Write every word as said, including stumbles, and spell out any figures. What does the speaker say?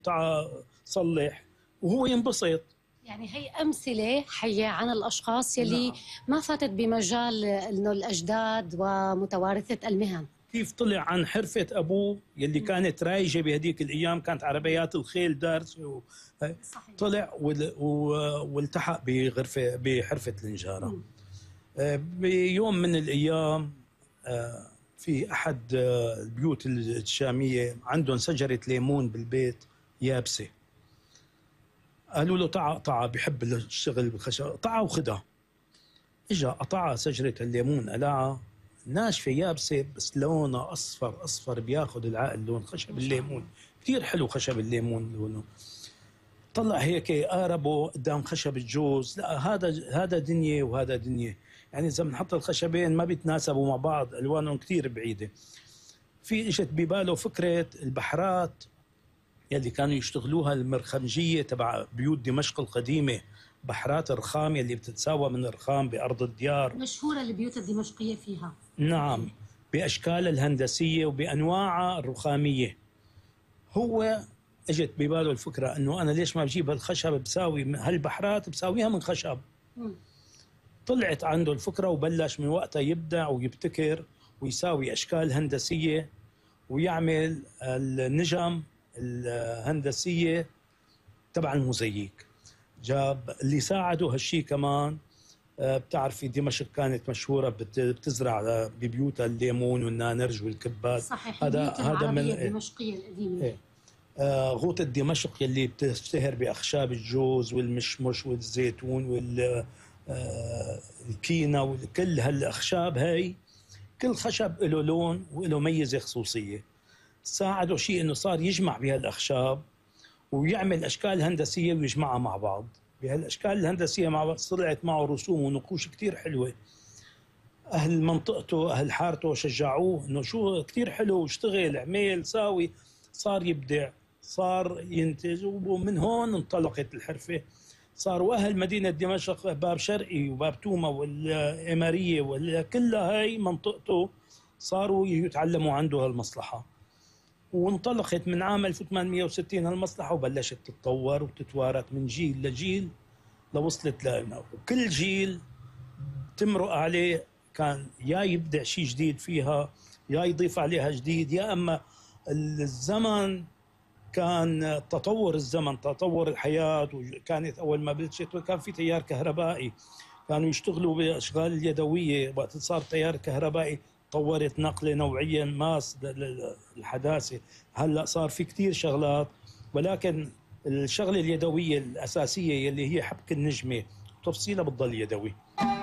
تعال صلح وهو ينبسط. يعني هي أمثلة حية عن الأشخاص يلي نعم. ما فاتت بمجال إنه الأجداد ومتوارثة المهن. كيف طلع عن حرفة أبوه يلي م. كانت رايجة بهديك الأيام، كانت عربيات الخيل دارس و... طلع والتحق بغرفة بحرفة النجارة. بيوم من الأيام في أحد البيوت الشامية عندهم شجرة ليمون بالبيت يابسة. قالوا له تعا قطعها، بيحب الشغل بالخشب، قطعها وخدها. اجا قطعها شجرة الليمون، قلعها ناشفة يابسة بس لونها أصفر أصفر، بياخذ العقل لون خشب الليمون، كثير حلو خشب الليمون لونه. طلع هيك قاربه قدام خشب الجوز، لا هذا هذا دنيا وهذا دنيا، يعني إذا بنحط الخشبين ما بيتناسبوا مع بعض، ألوانهم كثير بعيدة. في اجت بباله فكرة البحرات يلي كانوا يشتغلوها المرخمجية تبع بيوت دمشق القديمة، بحرات الرخام يلي بتتساوى من الرخام بأرض الديار، مشهورة البيوت الدمشقية فيها. نعم، بأشكالها الهندسية وبأنواعها الرخامية. هو اجت بباله الفكرة انه انا ليش ما بجيب هالخشب بساوي هالبحرات بساويها من خشب. م. طلعت عنده الفكرة وبلش من وقتها يبدع ويبتكر ويساوي اشكال هندسية ويعمل النجم الهندسية تبع الموزاييك. جاب اللي ساعده هالشيء كمان، بتعرفي دمشق كانت مشهورة بتزرع ببيوتها الليمون والنانرج والكبات. صحيح، هذا هذا من الدمشقية القديمة. إيه. آه غوطة دمشق يلي بتشتهر بأخشاب الجوز والمشمش والزيتون والكينا وكل هالأخشاب هاي، كل خشب له لون وله ميزة خصوصية. ساعده شيء انه صار يجمع بهالأخشاب ويعمل أشكال هندسية ويجمعها مع بعض. بهالأشكال الهندسية مع بعض طلعت معه رسوم ونقوش كتير حلوة. أهل منطقته أهل حارته شجعوه إنه شو كتير حلو، واشتغل عمل ساوي، صار يبدع، صار ينتج، ومن هون انطلقت الحرفة. صاروا أهل مدينة دمشق باب شرقي وباب توما والإمارية وكلها هاي منطقته صاروا يتعلموا عنده هالمصلحة. وانطلقت من عام ألف وثمانمئة وستين هالمصلحة وبلشت تتطور وتتوارث من جيل لجيل لوصلت لنا، وكل جيل تمرق عليه كان يا يبدع شيء جديد فيها يا يضيف عليها جديد، يا أما الزمن كان تطور الزمن تطور الحياة. وكانت أول ما بلشت وكان في تيار كهربائي، كانوا يشتغلوا بأشغال اليدوية، وقت صار تيار كهربائي طورت نقلة نوعيا ماس الحداثة. هلأ صار في كتير شغلات، ولكن الشغلة اليدوية الأساسية اللي هي حبك النجمة تفصيلها بتضل يدوي.